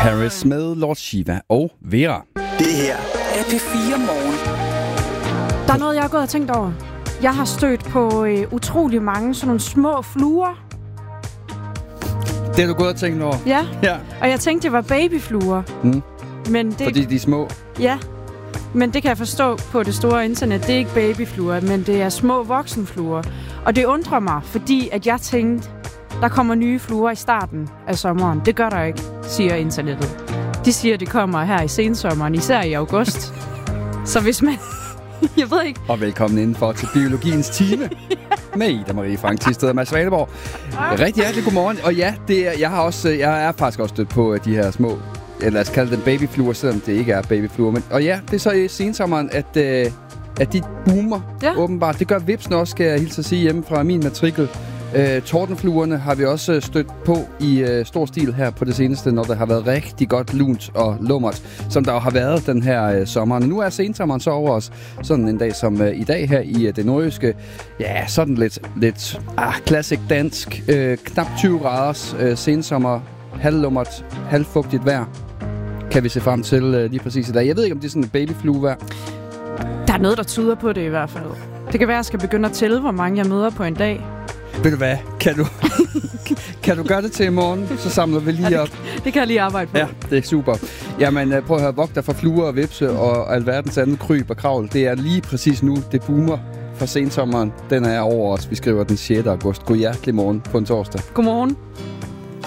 Paris med Lord Shiva og Vera. Det her er P4 Morgen. Der er noget, jeg har gået og tænkt over. Jeg har stødt på utrolig mange sådan nogle små fluer. Det har du gået og tænkt over? Ja. Ja. Og jeg tænkte, det var babyfluer. Men det... Fordi de er små? Ja. Men det kan jeg forstå på det store internet. Det er ikke babyfluer, men det er små voksenfluer. Og det undrer mig, fordi at jeg tænkte, der kommer nye fluer i starten af sommeren. Det gør der ikke, siger internettet. De siger, det kommer her i sensommeren, især i august. Så hvis man... Jeg ved ikke. Og velkommen indenfor til Biologiens Time med Ida Marie Frank Thisted og Mads Svaleborg. Rigtig hjertelig godmorgen. Og ja, det er, jeg er faktisk også stødt på de her små, eller lad os kalde dem babyfluer, selvom det ikke er babyfluer. Men, og ja, det er så i sensommeren, at de boomer, åbenbart. Det gør vipsene også, skal jeg hilse at sige, hjemme fra min matrikel. Tordenfluerne har vi også stødt på i stor stil her på det seneste, når der har været rigtig godt lunt og lummert, som der jo har været den her sommer. Nu er sensommeren så over os, sådan en dag som i dag her i det nordjyske. Ja, sådan lidt classic dansk, knap 20 graders sensommer, halvlummert, halvfugtigt vejr, kan vi se frem til lige præcis i dag. Jeg ved ikke, om det er sådan et babyfluevejr. Der er noget, der tyder på det i hvert fald. Det kan være, at jeg skal begynde at tælle, hvor mange jeg møder på en dag. Ved du hvad? Kan du gøre det til i morgen? Så samler vi lige op. Det kan jeg lige arbejde på. Ja, det er super. Jamen, prøv at høre. Vogt dig for fluer og vipse og alverdens andet kryb og kravl. Det er lige præcis nu, det boomer for sensommeren. Den er over os. Vi skriver den 6. august. God hjertelig morgen på en torsdag. Godmorgen.